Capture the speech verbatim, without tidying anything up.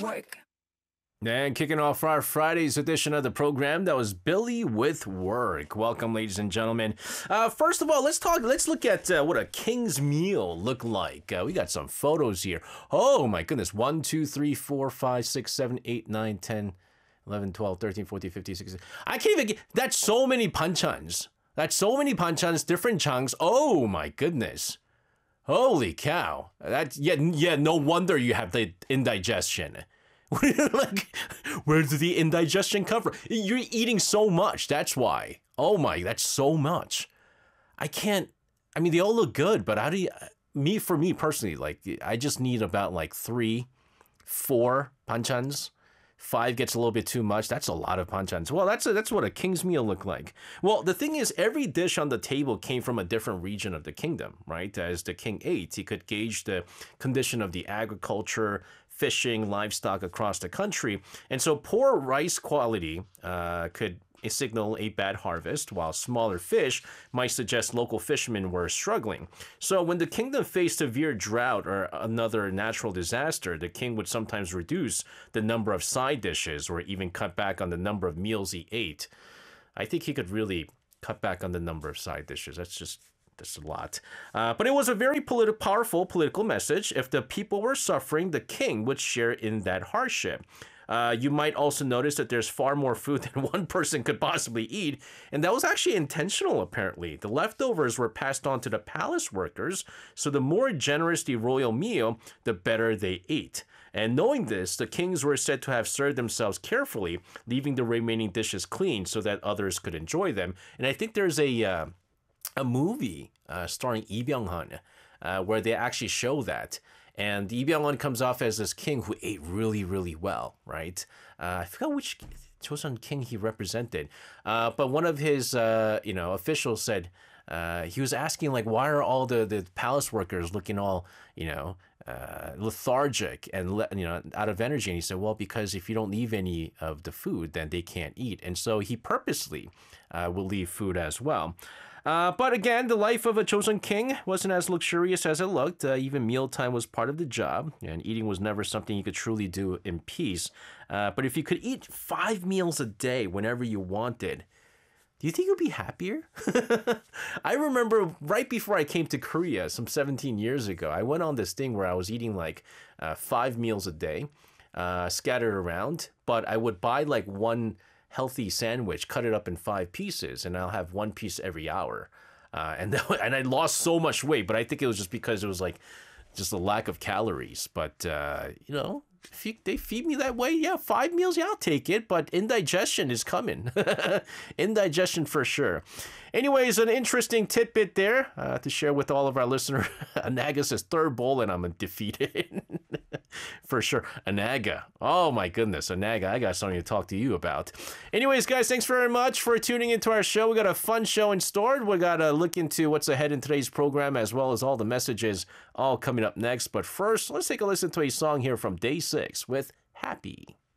work. And kicking off our Friday's edition of the program, that was Billy with Work. Welcome, ladies and gentlemen. Uh, first of all, let's talk. Let's look at uh, what a king's meal looked like. Uh, we got some photos here. Oh my goodness! one, two, three, four, five, six, seven, eight, nine, ten, eleven, twelve, thirteen, fourteen, fifteen, sixteen. I can't even get. That's so many panchans. That's so many panchans, different chunks. Oh my goodness! Holy cow! That yeah yeah. No wonder you have the indigestion. Like, where did the indigestion come from? You're eating so much. That's why. Oh my, that's so much. I can't. I mean, they all look good, but how do you? Me for me personally, like I just need about like three, four panchans. Five gets a little bit too much. That's a lot of panchans. Well, that's a, that's what a king's meal looked like. Well, the thing is, every dish on the table came from a different region of the kingdom, right? As the king ate, he could gauge the condition of the agriculture, fishing, livestock across the country. And so poor rice quality uh, could signal a bad harvest, while smaller fish might suggest local fishermen were struggling. So when the kingdom faced severe drought or another natural disaster, the king would sometimes reduce the number of side dishes or even cut back on the number of meals he ate. I think he could really cut back on the number of side dishes. That's just That's a lot. Uh, but it was a very politi- powerful political message. If the people were suffering, the king would share in that hardship. Uh, you might also notice that there's far more food than one person could possibly eat. And that was actually intentional, apparently. The leftovers were passed on to the palace workers. So the more generous the royal meal, the better they ate. And knowing this, the kings were said to have served themselves carefully, leaving the remaining dishes clean so that others could enjoy them. And I think there's a... Uh, a movie uh, starring Lee Byung-hun uh, where they actually show that. And Lee Byung-hun comes off as this king who ate really, really well, right? Uh, I forgot which Joseon king he represented. Uh, but one of his, uh, you know, officials said, uh, he was asking, like, why are all the, the palace workers looking all, you know, uh, lethargic and, le- you know, out of energy? And he said, well, because if you don't leave any of the food, then they can't eat. And so he purposely uh, will leave food as well. Uh, but again, the life of a Joseon king wasn't as luxurious as it looked. Uh, even mealtime was part of the job, and eating was never something you could truly do in peace. Uh, but if you could eat five meals a day whenever you wanted, do you think you'd be happier? I remember right before I came to Korea, some seventeen years ago, I went on this thing where I was eating like uh, five meals a day, uh, scattered around, but I would buy like one healthy sandwich, cut it up in five pieces, and I'll have one piece every hour. Uh, and that, and I lost so much weight, but I think it was just because it was like just a lack of calories. But uh, you know, if you, they feed me that way, yeah, five meals, yeah, I'll take it. But indigestion is coming. Indigestion for sure. Anyways, an interesting tidbit there uh, to share with all of our listeners. Anaga says third bowl and I'm defeated. For sure. Anaga. Oh my goodness. Anaga. I got something to talk to you about. Anyways, guys, thanks very much for tuning into our show. We got a fun show in store. We got to look into what's ahead in today's program as well as all the messages all coming up next. But first, let's take a listen to a song here from Day six with Happy.